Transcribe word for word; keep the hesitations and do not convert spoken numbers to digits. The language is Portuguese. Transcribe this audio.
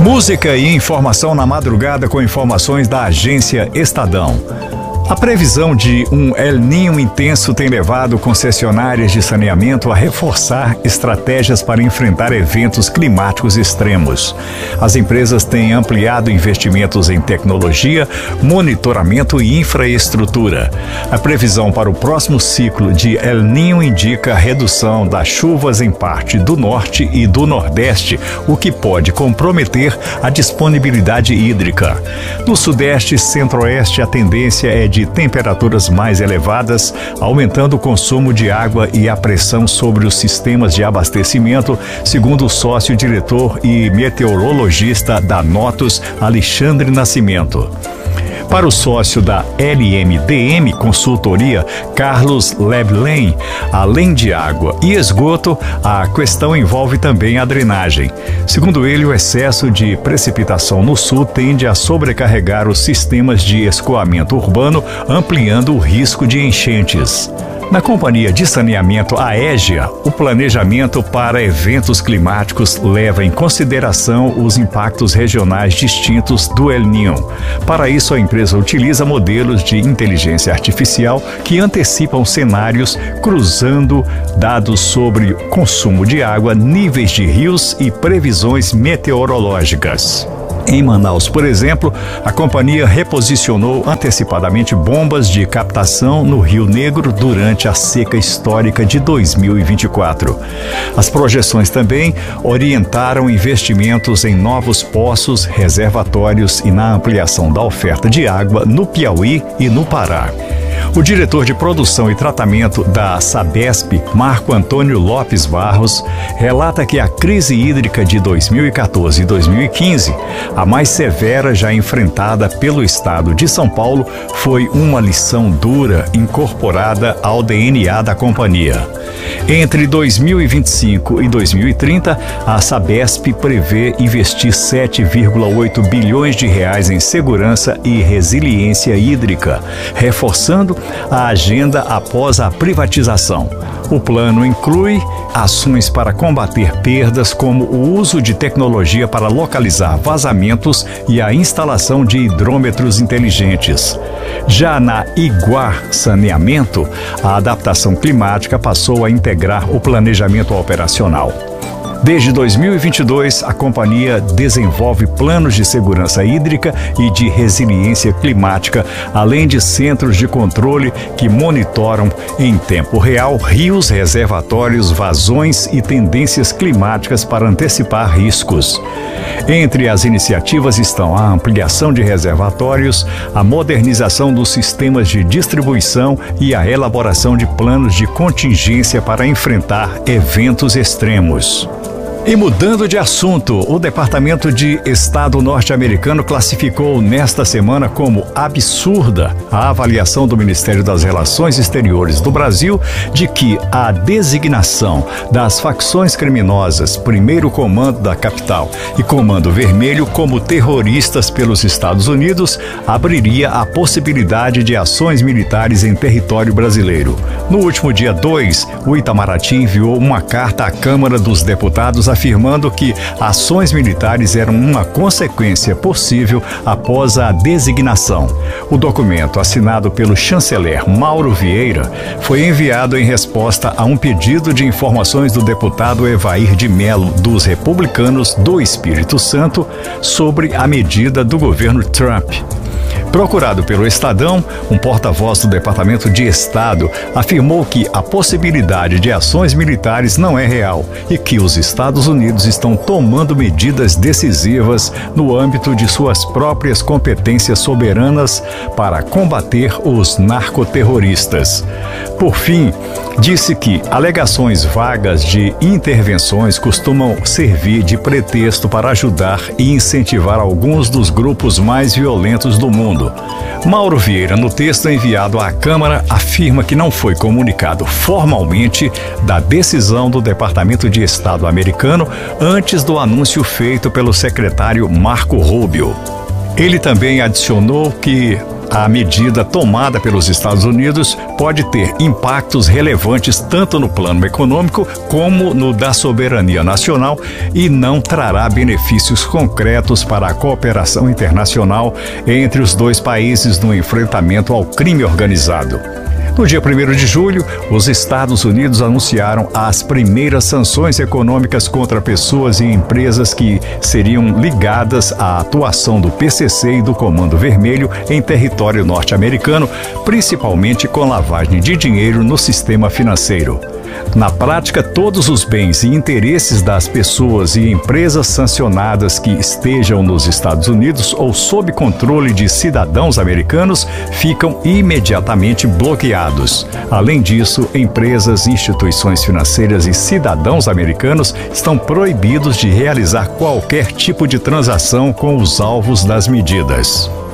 Música e informação na madrugada com informações da agência Estadão. A previsão de um El Niño intenso tem levado concessionárias de saneamento a reforçar estratégias para enfrentar eventos climáticos extremos. As empresas têm ampliado investimentos em tecnologia, monitoramento e infraestrutura. A previsão para o próximo ciclo de El Niño indica a redução das chuvas em parte do norte e do nordeste, o que pode comprometer a disponibilidade hídrica. No sudeste e centro-oeste, a tendência é de de temperaturas mais elevadas, aumentando o consumo de água e a pressão sobre os sistemas de abastecimento, segundo o sócio-diretor e meteorologista da Notus, Alexandre Nascimento. Para o sócio da L M D M Consultoria, Carlos Leblanc, além de água e esgoto, a questão envolve também a drenagem. Segundo ele, o excesso de precipitação no sul tende a sobrecarregar os sistemas de escoamento urbano, ampliando o risco de enchentes. Na Companhia de Saneamento Aégia, o planejamento para eventos climáticos leva em consideração os impactos regionais distintos do El Niño. Para isso, a empresa utiliza modelos de inteligência artificial que antecipam cenários, cruzando dados sobre consumo de água, níveis de rios e previsões meteorológicas. Em Manaus, por exemplo, a companhia reposicionou antecipadamente bombas de captação no Rio Negro durante a seca histórica de dois mil e vinte e quatro. As projeções também orientaram investimentos em novos poços, reservatórios e na ampliação da oferta de água no Piauí e no Pará. O diretor de produção e tratamento da Sabesp, Marco Antônio Lopes Barros, relata que a crise hídrica de dois mil e quatorze e dois mil e quinze, a mais severa já enfrentada pelo estado de São Paulo, foi uma lição dura incorporada ao D N A da companhia. Entre dois mil e vinte e cinco e dois mil e trinta, a Sabesp prevê investir sete vírgula oito bilhões de reais em segurança e resiliência hídrica, reforçando a agenda após a privatização. O plano inclui ações para combater perdas, como o uso de tecnologia para localizar vazamentos e a instalação de hidrômetros inteligentes. Já na Iguar Saneamento, a adaptação climática passou a integrar o planejamento operacional. Desde dois mil e vinte e dois, a companhia desenvolve planos de segurança hídrica e de resiliência climática, além de centros de controle que monitoram em tempo real rios, reservatórios, vazões e tendências climáticas para antecipar riscos. Entre as iniciativas estão a ampliação de reservatórios, a modernização dos sistemas de distribuição e a elaboração de planos de contingência para enfrentar eventos extremos. E mudando de assunto, o Departamento de Estado norte-americano classificou nesta semana como absurda a avaliação do Ministério das Relações Exteriores do Brasil de que a designação das facções criminosas Primeiro Comando da Capital e Comando Vermelho como terroristas pelos Estados Unidos abriria a possibilidade de ações militares em território brasileiro. No último dia dois, o Itamaraty enviou uma carta à Câmara dos Deputados afirmando que ações militares eram uma consequência possível após a designação. O documento, assinado pelo chanceler Mauro Vieira, foi enviado em resposta a um pedido de informações do deputado Evair de Mello, dos Republicanos do Espírito Santo, sobre a medida do governo Trump. Procurado pelo Estadão, um porta-voz do Departamento de Estado afirmou que a possibilidade de ações militares não é real e que os Estados Unidos estão tomando medidas decisivas no âmbito de suas próprias competências soberanas para combater os narcoterroristas. Por fim, disse que alegações vagas de intervenções costumam servir de pretexto para ajudar e incentivar alguns dos grupos mais violentos do mundo. Mauro Vieira, no texto enviado à Câmara, afirma que não foi comunicado formalmente da decisão do Departamento de Estado americano antes do anúncio feito pelo secretário Marco Rubio. Ele também adicionou que A medida tomada pelos Estados Unidos pode ter impactos relevantes tanto no plano econômico como no da soberania nacional e não trará benefícios concretos para a cooperação internacional entre os dois países no enfrentamento ao crime organizado. No dia primeiro de julho, os Estados Unidos anunciaram as primeiras sanções econômicas contra pessoas e empresas que seriam ligadas à atuação do P C C e do Comando Vermelho em território norte-americano, principalmente com lavagem de dinheiro no sistema financeiro. Na prática, todos os bens e interesses das pessoas e empresas sancionadas que estejam nos Estados Unidos ou sob controle de cidadãos americanos ficam imediatamente bloqueados. Além disso, empresas, instituições financeiras e cidadãos americanos estão proibidos de realizar qualquer tipo de transação com os alvos das medidas.